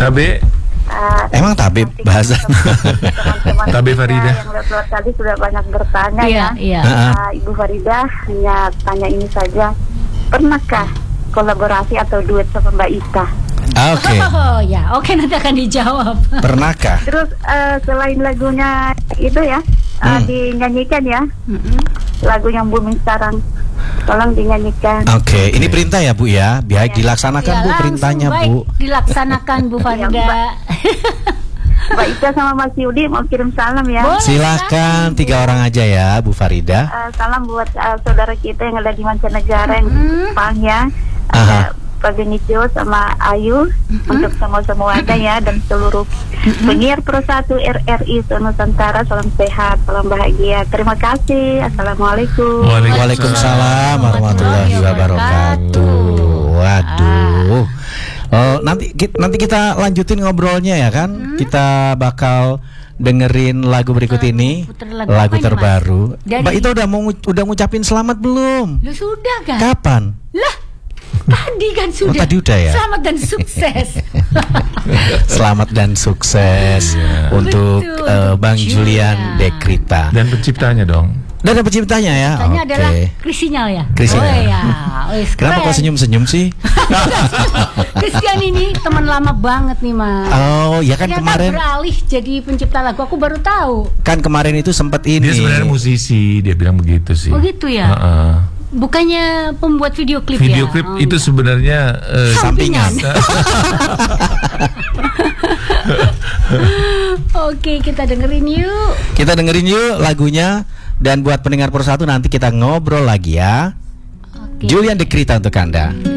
Tabe. Emang tabe bahasa? Teman-teman Tabe Farida yang lewat tadi sudah banyak bertanya ya. Iya. Ibu Farida hanya tanya ini saja, pernahkah kolaborasi atau duet sama Mbak Ita? Oke. Oh ya, oke, nanti akan dijawab. Pernahkah? Terus selain lagunya itu ya, dinyanyikan ya, lagu yang booming sekarang, tolong dinyanyikan. Oke, ini perintah ya Bu ya, biar dilaksanakan Bu perintahnya baik, Bu. dilaksanakan Bu Farida. Mbak Ita sama Mas Yudi mau kirim salam ya. Boleh. Silahkan 3 orang aja ya Bu Farida. Salam buat saudara kita yang ada di mancanegara yang di Jepang ya. Ada Pak Benicio sama Ayu, untuk semua-semuanya ya, dan seluruh penyiar Pro 1 RRI Nusantara, salam sehat, salam bahagia. Terima kasih. Assalamualaikum. Waalaikumsalam warahmatullahi wabarakatuh. Waduh. Oh, nanti kita lanjutin ngobrolnya ya kan? Kita bakal dengerin lagu berikut ini, puter lagu lagu apa ini, terbaru. Mas? Mbak itu udah ngucapin selamat belum? Lu sudah kan? Kapan? Lah, tadi kan sudah. Oh, tadi udah ya? Selamat dan sukses. Selamat dan sukses untuk Betul, Bang Julian Dekrita. Dan penciptanya dong. Dan ada penciptanya ya. Tanya Oke. adalah Krisinyal ya. Krisinyal. Oh ya. Kenapa kok senyum-senyum sih? Christian ini teman lama banget nih Mas. Oh ya kan Ternyata kemarin beralih jadi pencipta lagu. Aku baru tahu. kan kemarin itu sempat ini. Dia sebenarnya musisi, dia bilang begitu sih. Oh gitu ya. Bukannya pembuat video klip ya? Video klip itu sebenarnya sampingan. Oke, kita dengerin yuk. Kita dengerin yuk lagunya. Dan buat pendengar Pro 1 nanti kita ngobrol lagi ya. Oke. Julian Dekrita untuk Anda.